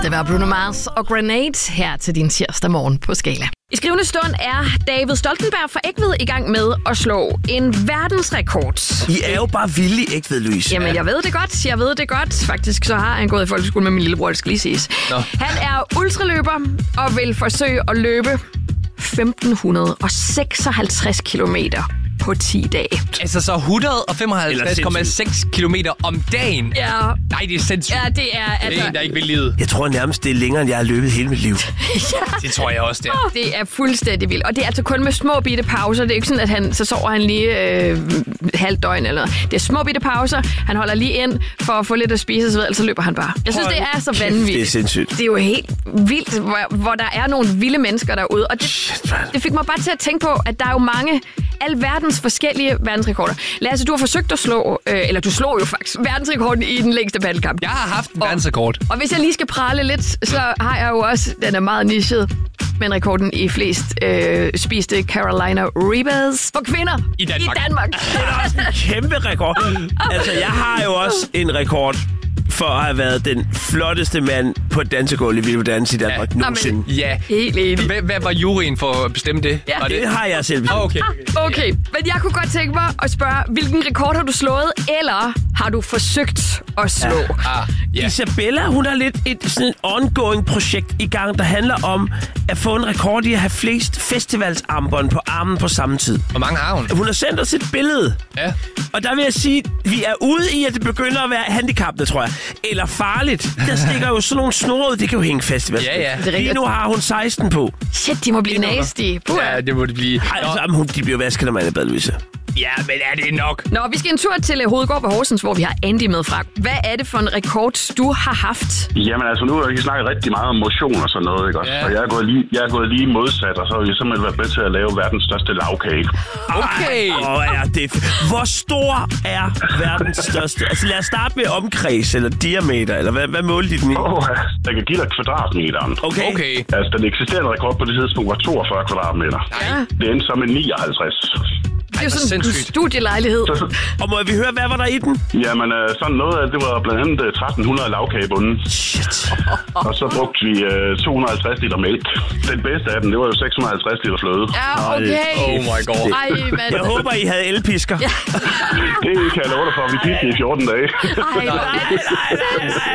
Det var Bruno Mars og Grenade her til din tirsdag morgen på Skala. I skrivende stund er David Stoltenberg fra Egtved i gang med at slå en verdensrekord. I er jo bare vilde i Egtved, Louise. Jamen, jeg ved det godt. Faktisk så har han gået i folkeskole med min lillebror, det skal lige siges. Han er ultraløber og vil forsøge at løbe 1556 kilometer på 10 dage. Altså så 155,6 kilometer om dagen? Ja. Nej, det er sindssygt. Ja, det er... Det er en, der ikke vil livet. Jeg tror nærmest, det er længere, end jeg har løbet hele mit liv. Ja. Det tror jeg også, det er. Det er fuldstændig vildt. Og det er altså kun med små bitte pauser. Det er ikke sådan, at så sover han lige halvt døgn eller noget. Det er små bitte pauser. Han holder lige ind for at få lidt at spise, og så videre, så løber han bare. Jeg synes, det er så vanvittigt. Det er sindssygt. Det er jo helt vildt, hvor der er nogle vilde mennesker derude. Og det fik mig bare til at tænke på, at der er jo mange alverdens forskellige verdensrekorder. Lasse, du har forsøgt at slå, eller du slog jo faktisk verdensrekorden i den længste paddelkamp. Jeg har haft en verdensrekord. Og hvis jeg lige skal prale lidt, så har jeg jo også, den er meget nichet, men rekorden i flest spiste Carolina Reapers for kvinder i Danmark. Det er også en kæmpe rekord. Altså, jeg har jo også en rekord for at have været den flotteste mand på et dansegulv i Vild Dans i Danmark nogensinde. Ja, helt enig. Hvad var juryen for at bestemme det? Ja. Det har jeg selv bestemt. Okay, men jeg kunne godt tænke mig at spørge, hvilken rekord har du slået, eller har du forsøgt at slå? Isabella, hun har lidt et sådan ongoing projekt i gang, der handler om at få en rekord i at have flest festivalsarmbånd på armen på samme tid. Hvor mange har hun? Hun har sendt os et billede. Ja. Og der vil jeg sige, vi er ude i, at det begynder at være handicappende, tror jeg. Eller farligt. Der stikker jo sådan nogle snore ud, det kan jo hænge festival. Ja. Lige nu har hun 16 på. Shit, de må blive nasty. Ja, det må det blive. Altså, de bliver vasket, når man er i bad, Louise. Ja, men er det nok? Nå, vi skal en tur til Hovedgård på Horsens, hvor vi har Andy med fra. Hvad er det for en rekord, du har haft? Jamen altså, nu har vi snakket rigtig meget om motion og sådan noget, ikke også? Og jeg er gået lige modsat, og så har vi simpelthen været med til at lave verdens største lavkage. Okay. Hvor stor er verdens største? Altså lad os starte med omkreds eller diameter, eller hvad målte de den i? Jeg kan give dig kvadratmeteren. Okay. Altså, den eksisterende rekord på det tidspunkt var 42 kvadratmeter. Ja. Det endte så med 59. Det er jo sådan en studielejlighed. Og må vi høre, hvad var der i den? Jamen, sådan noget af det var blandt andet 1300 lavkagebunden. Shit. Og så brugte vi 250 liter mælk. Den bedste af dem, det var jo 650 liter fløde. Ja, okay. Oh my god. Ej, mand. Jeg håber, I havde elpisker. Ja. Det kan jeg love dig for, vi gik i 14 dage. Ej, nej.